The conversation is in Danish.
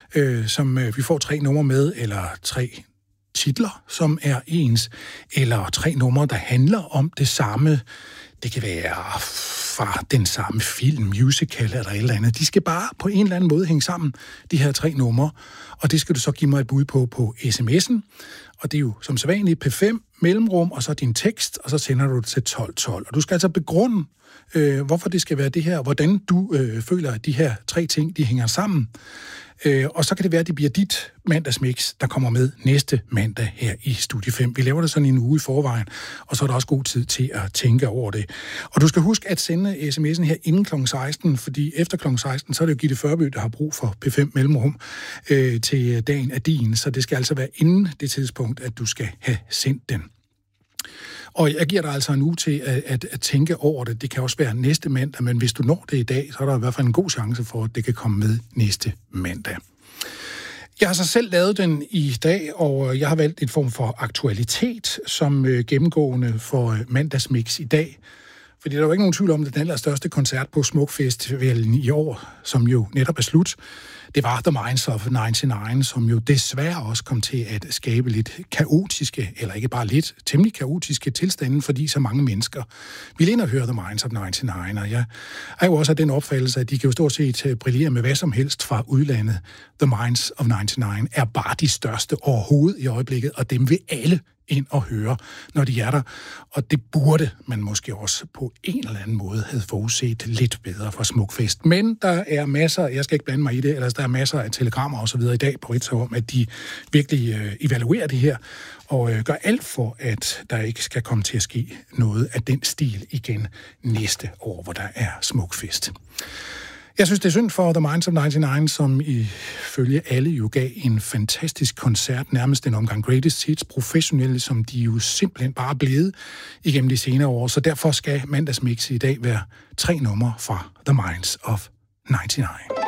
som vi får 3 numre med, eller 3 titler, som er ens, eller 3 numre, der handler om det samme. Det kan være fra den samme film, musical eller et eller andet. De skal bare på en eller anden måde hænge sammen, de her 3 numre, og det skal du så give mig et bud på sms'en. Og det er jo som sædvanligt P5, mellemrum, og så din tekst, og så sender du det til 1212. Og du skal altså begrunde, hvorfor det skal være det her, hvordan du føler, at de her 3 ting, de hænger sammen. Og så kan det være, at det bliver dit mandagsmix, der kommer med næste mandag her i Studie 5. Vi laver det sådan en uge i forvejen, og så er der også god tid til at tænke over det. Og du skal huske at sende sms'en her inden kl. 16, fordi efter kl. 16, så er det jo Gitte Førby, der har brug for P5 mellemrum til dagen af din. Så det skal altså være inden det tidspunkt, at du skal have sendt den. Og jeg giver dig altså en uge til at tænke over det. Det kan også være næste mandag, men hvis du når det i dag, så er der i hvert fald en god chance for, at det kan komme med næste mandag. Jeg har så selv lavet den i dag, og jeg har valgt en form for aktualitet som gennemgående for mandagsmix i dag. Fordi der er jo ikke nogen tvivl om, at den allerstørste koncert på Smukfestivalen i år, som jo netop er slut, det var The Minds of 99, som jo desværre også kom til at skabe lidt kaotiske, eller ikke bare lidt, temmelig kaotiske tilstande, fordi så mange mennesker ville ind og høre The Minds of 99. Og jeg er jo også af den opfattelse, at de kan jo stort set brillere med hvad som helst fra udlandet. The Minds of 99 er bare de største overhovedet i øjeblikket, og dem vil alle ind og høre, når de er der. Og det burde man måske også på en eller anden måde have forudset lidt bedre for Smukfest. Men der er masser, jeg skal ikke blande mig i det, ellers der er masser af telegrammer og så videre i dag på Ritzau om, at de virkelig evaluerer det her og gør alt for, at der ikke skal komme til at ske noget af den stil igen næste år, hvor der er Smukfest. Jeg synes, det er synd for The Minds of 99, som ifølge alle jo gav en fantastisk koncert, nærmest en omgang greatest hits, professionelle, som de jo simpelthen bare er blevet igennem de senere år. Så derfor skal mandagsmix i dag være 3 numre fra The Minds of 99.